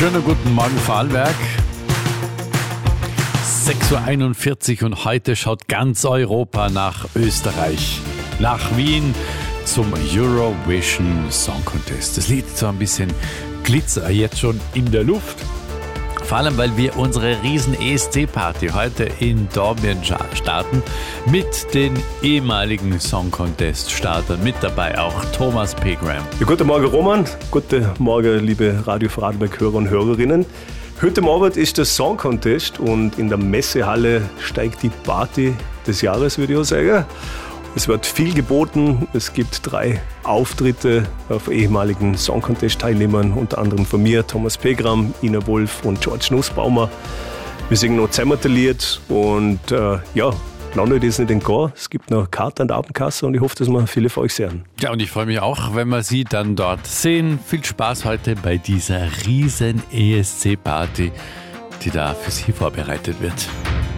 Schönen guten Morgen, Vorarlberg. 6.41 Uhr und heute schaut ganz Europa nach Österreich, nach Wien zum Eurovision Song Contest. Das liegt so ein bisschen Glitzer jetzt schon in der Luft. Vor allem, weil wir unsere riesen ESC-Party heute in Dornbirn starten mit den ehemaligen Song Contest-Startern. Mit dabei auch Thomas Pegram. Ja, guten Morgen, Roman. Guten Morgen, liebe Radio Vorarlberg-Hörer und Hörerinnen. Heute Abend ist der Song Contest und in der Messehalle steigt die Party des Jahres, würde ich auch sagen. Es wird viel geboten. Es gibt 3 Auftritte von ehemaligen Song Contest-Teilnehmern, unter anderem von mir, Thomas Pegram, Ina Wolf und George Nussbaumer. Wir singen noch zusammentaliert und lange ist nicht in Chor. Es gibt noch Karten an der Abendkasse und ich hoffe, dass wir viele von euch sehen. Ja, und ich freue mich auch, wenn wir Sie dann dort sehen. Viel Spaß heute bei dieser riesen ESC-Party, die da für Sie vorbereitet wird.